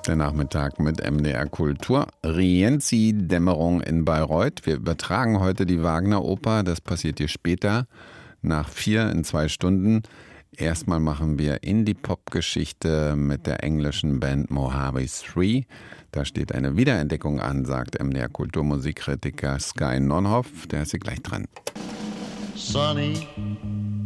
Der Nachmittag mit MDR Kultur. Rienzi-Dämmerung in Bayreuth. Wir übertragen heute die Wagner-Oper. Das passiert hier später, nach 4 in 2 Stunden. Erstmal machen wir Indie-Pop-Geschichte mit der englischen Band Mojave 3. Da steht eine Wiederentdeckung an, sagt MDR Kulturmusikkritiker Sky Nonhoff. Der ist hier gleich dran. Sunny